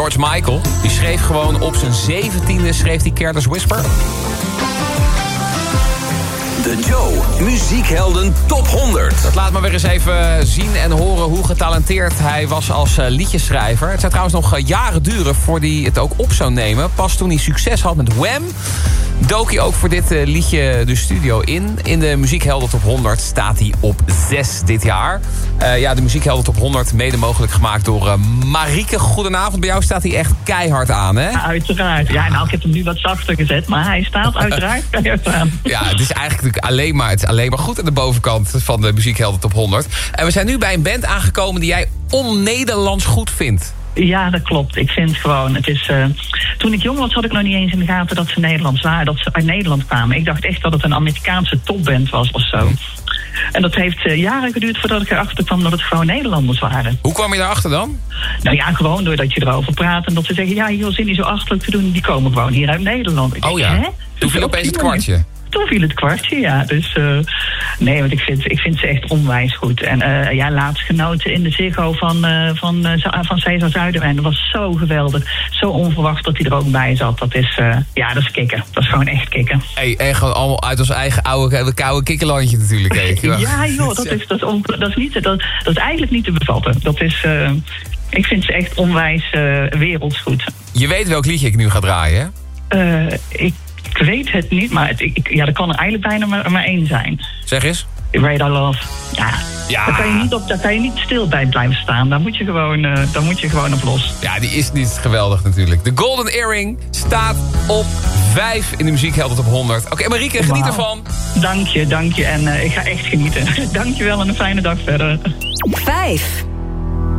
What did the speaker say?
George Michael. Die schreef gewoon op zijn 17e schreef hij Careless Whisper. De Joe Muziekhelden Top 100. Dat laat maar weer eens even zien en horen hoe getalenteerd hij was als liedjeschrijver. Het zou trouwens nog jaren duren voordat hij het ook op zou nemen. Pas toen hij succes had met Wham, dook hij ook voor dit liedje de studio in. In de Muziekhelden Top 100 staat hij op 6 dit jaar. De Muziekhelden Top 100 mede mogelijk gemaakt door Marieke. Goedenavond, bij jou staat hij echt keihard aan, hè? Ja, uiteraard. Ja, nou, ik heb hem nu wat zachter gezet, maar hij staat uiteraard keihard aan. Ja, het is eigenlijk alleen maar goed aan de bovenkant van de Muziekhelden Top 100. En we zijn nu bij een band aangekomen die jij on-Nederlands goed vindt. Ja, dat klopt. Ik vind gewoon, het is... toen ik jong was, had ik nog niet eens in de gaten dat ze Nederlands waren, dat ze uit Nederland kwamen. Ik dacht echt dat het een Amerikaanse topband was of zo. En dat heeft jaren geduurd voordat ik erachter kwam dat het gewoon Nederlanders waren. Hoe kwam je daarachter dan? Nou ja, gewoon doordat je erover praat en dat ze zeggen, ja, joh, zin niet zo achterlijk te doen, die komen gewoon hier uit Nederland. Ik denk, hè? Toen viel opeens het kwartje. Toen viel het kwartje, ja. Dus nee, want ik vind ze echt onwijs goed. En laatst genoten in de Ziggo van Cesar Zuiderwijn. Dat was zo geweldig. Zo onverwacht dat hij er ook bij zat. Dat is kicken. Dat is gewoon echt kicken. Hey, en gewoon allemaal uit ons eigen koude kikkerlandje natuurlijk. Ja joh, dat is eigenlijk niet te bevatten. Dat is... ik vind ze echt onwijs wereldsgoed. Je weet welk liedje ik nu ga draaien, hè? Ik weet het niet, maar er kan er eigenlijk bijna maar één zijn. Zeg eens. Radar Love. Ja. Daar kan je niet stil bij blijven staan. Daar moet je gewoon op los. Ja, die is niet geweldig natuurlijk. De Golden Earring staat op 5 in de Muziekhelden Top 100. Oké, Marieke, geniet ervan. Dank je. En ik ga echt genieten. Dank je wel en een fijne dag verder. 5.